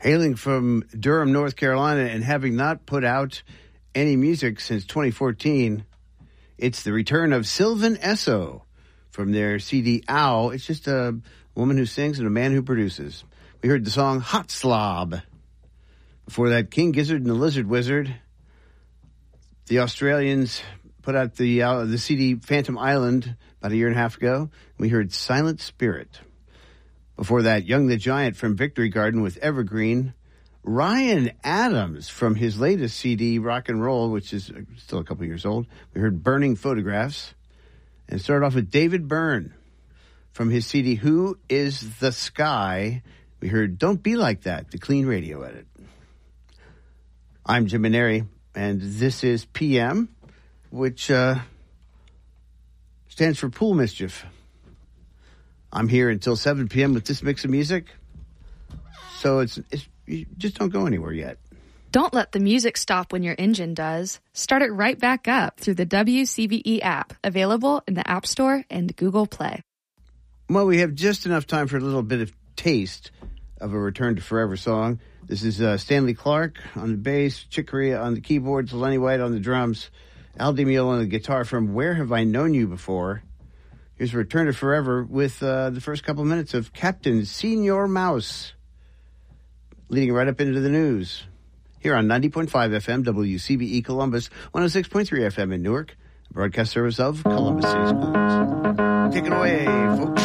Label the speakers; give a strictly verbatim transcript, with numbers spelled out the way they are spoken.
Speaker 1: Hailing from Durham, North Carolina, and having not put out any music since twenty fourteen, it's the return of Sylvan Esso from their C D Ow. It's just a woman who sings and a man who produces. We heard the song Hot Slob. Before that, King Gizzard and the Lizard Wizard. The Australians put out the uh, the C D Phantom Island about a year and a half ago. We heard Silent Spirit. Before that, Young the Giant from Victory Garden with Evergreen. Ryan Adams from his latest C D, Rock and Roll, which is still a couple years old. We heard Burning Photographs. And started off with David Byrne from his C D, Who is the Sky? We heard Don't Be Like That, the clean radio edit. I'm Jim Maneri, and this is P M, which uh, stands for Pool Mischief. I'm here until seven p.m. with this mix of music. So it's, it's you just don't go anywhere yet.
Speaker 2: Don't let the music stop when your engine does. Start it right back up through the W C B E app, available in the App Store and Google Play.
Speaker 1: Well, we have just enough time for a little bit of taste of a Return to Forever song. This is uh, Stanley Clarke on the bass, Chick Corea on the keyboards, Lenny White on the drums, Al Di Meola on the guitar from Where Have I Known You Before? Here's Return to Forever with uh, the first couple minutes of Captain Senior Mouse, leading right up into the news. Here on ninety point five F M, W C B E Columbus, one oh six point three F M in Newark, a broadcast service of Columbus City Schools. Take it away, folks.